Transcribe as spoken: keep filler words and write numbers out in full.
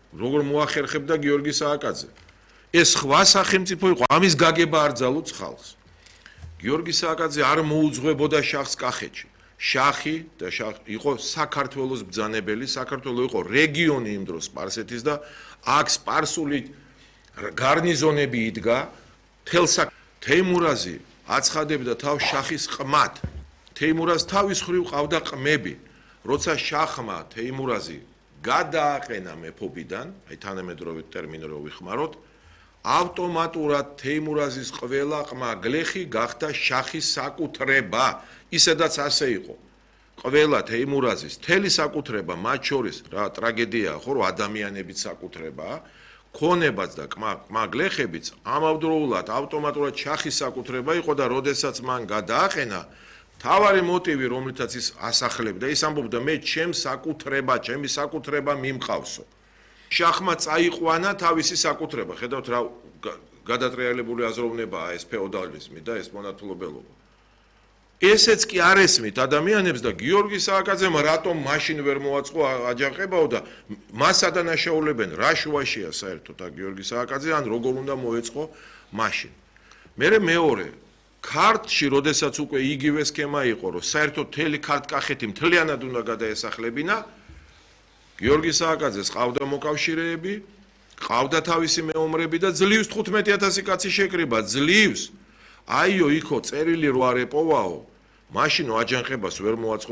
როგორ მოახერხებდა გიორგი სააკაძე. ეს სხვა სახელმწიფო იყო, ამის გაგება არ ძალუց ხალხს. გიორგი სააკაძე არ მოუძღვებოდა შახს კახეთში. შახი და შახი იყო საქართველოს ბრძანებელი, საქართველო იყო რეგიონი იმ დროს სპარსეთის და აქ სპარსული გარნიზონები იდგა, თელსა თეიმურაზი აცხადებდა თავს შახის ყმად. თეიმურაზ თავის ხრივ ყავდა ყმები, როცა შახმა თეიმურაზი გადააყენა მეფობიდან, აი თანამედროვე ტერმინი რო ვიხმაროთ, ავტომატურად თეიმურაზის ყველა ყმა გლეხი გახდა შახის საკუთრება. ისედაც ასე იყო. ყველა თეიმურაზის თელი საკუთრება, მათ შორის რა ტრაგედიაა, ხო, რომ ადამიანების საკუთრებაა, ქონებაც და ყმა გლეხებიც ამავდროულად ავტომატურად შახის საკუთრება იყო და როდესაც მან გადააყენა, თავარი მოტივი, რომლითაც ის ასახლებდა, ის ამბობდა, მე ჩემს საკუთრება, ჩემი საკუთრება მიმყავსო. შახმა წაიყვანა თავისი საკუთრება, ხედავთ რა გადატრიალებული აზროვნებაა ეს ფეოდალიზმი და ეს მონათლობელობა. ესეც კი არ ესმით ადამიანებს და გიორგი სააკაძემ რატომ მაშინ ვერ მოაწყო აჯანყებაო და მას ადანაშაულებენ რა შუაშია საერთოდ გიორგი სააკაძე ან როგორ უნდა მოეწყო მაშინ. მერე მეორე ქართლში როდესაც უკვე იგივე სქემა იყო რომ საერთოდ თელი ქართკახეთი მთლიანად უნდა გადაესახლებინა გიორგი სააკაძეს ყავდა მოკავშირეები, ყავდა თავისი მეომრები და ძლივს თხუთმეტი ათასი კაცი შეკრიბა, ძლივს. აიო იქო წერილი რო არ ეპოვაო, მაშინ აჯანყებას ვერ მოაწყო